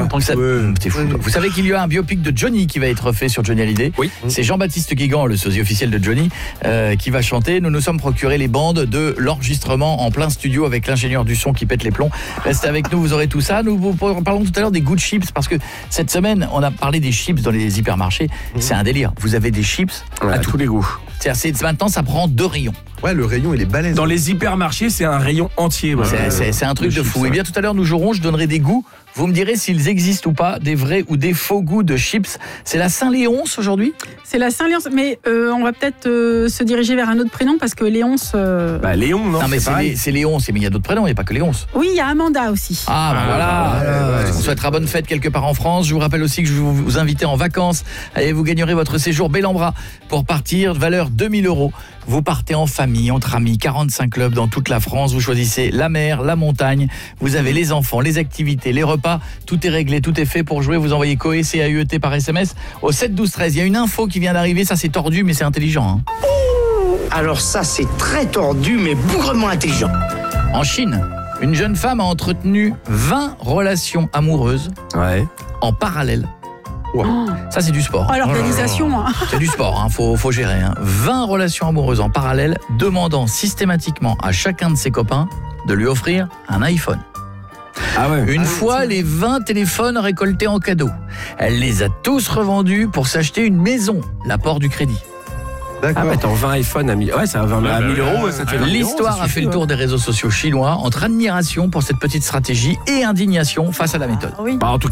quoi. T'es fou. Vous savez qu'il y a un biopic de Johnny qui va être fait sur Johnny Hallyday. Oui. C'est Jean-Baptiste Guigan, le sosie officiel de Johnny, qui va chanter. Nous nous sommes procuré les bandes de l'enregistrement en plein studio avec l'ingénieur du son qui pète les plombs. Restez avec nous, vous aurez tout ça. Nous vous parlons tout à l'heure des goûts de chips parce que cette semaine, on a parlé des chips dans les hypermarchés. C'est un délire. Vous avez des chips à tous les goûts. Maintenant, ça prend 2 rayons. Ouais, le rayon, il est balèze. Dans les hypermarchés, c'est un rayon entier. C'est un truc de fou. Et bien tout à l'heure, nous jouerons, je donnerai des goûts. Vous me direz s'ils existent ou pas, des vrais ou des faux goûts de chips. C'est la Saint-Léonce aujourd'hui ? C'est la Saint-Léonce, mais on va peut-être se diriger vers un autre prénom parce que Léonce... Léon, non, mais c'est Léonce, mais il y a d'autres prénoms, il n'y a pas que Léonce. Oui, il y a Amanda aussi. Voilà. On souhaitera bonne fête quelque part en France. Je vous rappelle aussi que je vais vous inviter en vacances et vous gagnerez votre séjour Bellambra pour partir, valeur 2000 €. Vous partez en famille, entre amis, 45 clubs dans toute la France. Vous choisissez la mer, la montagne. Vous avez les enfants, les activités, les repas. Tout est réglé, tout est fait pour jouer. Vous envoyez COE, CAUET par SMS au 7 12 13. Il y a une info qui vient d'arriver. Ça, c'est tordu, mais c'est intelligent. Alors ça, c'est très tordu, mais bougrement intelligent. En Chine, une jeune femme a entretenu 20 relations amoureuses en parallèle. Wow. Ça, c'est du sport. Oh, l'organisation. C'est du sport, faut gérer. 20 relations amoureuses en parallèle, demandant systématiquement à chacun de ses copains de lui offrir un iPhone. Une fois les 20 téléphones récoltés en cadeau, elle les a tous revendus pour s'acheter une maison, l'apport du crédit. D'accord. Attends, 20 iPhone à 1000 €, ça va à 1000 €, ça te fait 20 000 €. L'histoire a fait le tour des réseaux sociaux chinois entre admiration pour cette petite stratégie et indignation face à la méthode. Oui. En tout